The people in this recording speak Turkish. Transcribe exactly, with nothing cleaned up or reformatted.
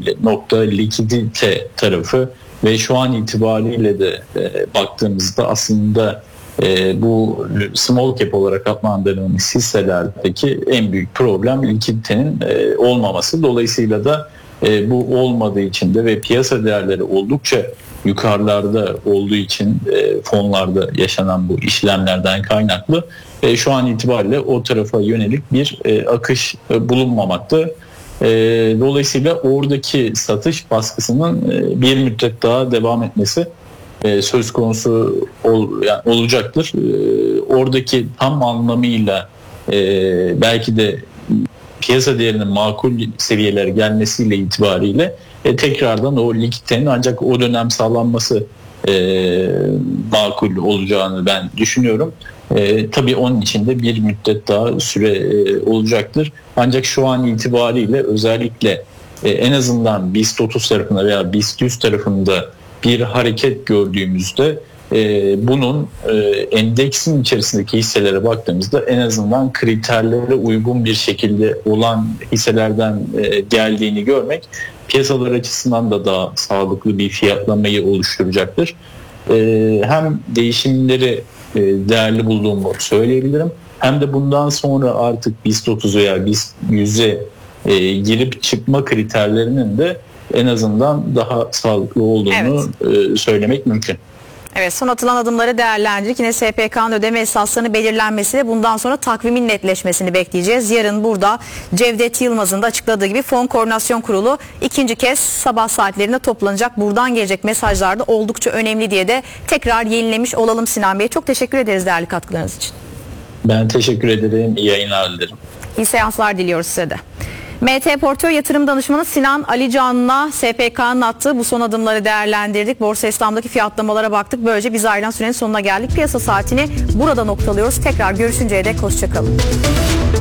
nokta likidite tarafı ve şu an itibariyle de e, baktığımızda aslında e, bu small cap olarak adlandırdığımız hisselerdeki en büyük problem likiditenin e, olmaması. Dolayısıyla da e, bu olmadığı için de ve piyasa değerleri oldukça yukarılarda olduğu için e, fonlarda yaşanan bu işlemlerden kaynaklı e, şu an itibariyle o tarafa yönelik bir e, akış e, bulunmamakta. E, dolayısıyla oradaki satış baskısının e, bir müddet daha devam etmesi e, söz konusu ol, yani olacaktır. E, oradaki tam anlamıyla e, belki de piyasa değerinin makul seviyelere gelmesiyle itibariyle e, tekrardan o likiditenin ancak o dönem sağlanması e, makul olacağını ben düşünüyorum. E, tabii onun için de bir müddet daha süre e, olacaktır. Ancak şu an itibariyle özellikle e, en azından BIST otuz tarafında veya BIST yüz tarafında bir hareket gördüğümüzde e, bunun e, endeksin içerisindeki hisselere baktığımızda en azından kriterlere uygun bir şekilde olan hisselerden e, geldiğini görmek piyasalar açısından da daha sağlıklı bir fiyatlamayı oluşturacaktır. E, hem değişimleri e, değerli bulduğumu söyleyebilirim, hem de bundan sonra artık BIST otuz veya BIST yüze e, girip çıkma kriterlerinin de en azından daha sağlıklı olduğunu evet. e, söylemek mümkün. Evet, son atılan adımları değerlendirdik. Yine S P K'nın ödeme esaslarının belirlenmesi ve bundan sonra takvimin netleşmesini bekleyeceğiz. Yarın burada Cevdet Yılmaz'ın da açıkladığı gibi Fon Koordinasyon Kurulu ikinci kez sabah saatlerinde toplanacak. Buradan gelecek mesajlar da oldukça önemli diye de tekrar yenilemiş olalım Sinan Bey. Çok teşekkür ederiz değerli katkılarınız için. Ben teşekkür ederim. İyi yayınlar dilerim. İyi seanslar diliyoruz size de. M T Portföy Yatırım Danışmanı Sinan Alican'la S P K'nın attığı bu son adımları değerlendirdik. Borsa İstanbul'daki fiyatlamalara baktık. Böylece biz ayrılan sürenin sonuna geldik. Piyasa saatini burada noktalıyoruz. Tekrar görüşünceye dek hoşçakalın.